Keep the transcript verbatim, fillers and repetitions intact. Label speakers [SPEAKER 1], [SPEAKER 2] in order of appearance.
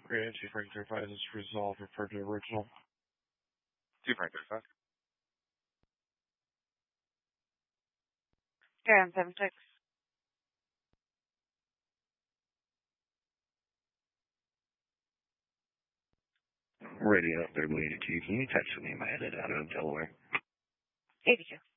[SPEAKER 1] Great, two Frank thirty-five is resolved, referred to original.
[SPEAKER 2] two Frank thirty-five.
[SPEAKER 3] Ground seven six.
[SPEAKER 4] Radio thirty-two, can you text me my edit out of Delaware?
[SPEAKER 3] eighty-two.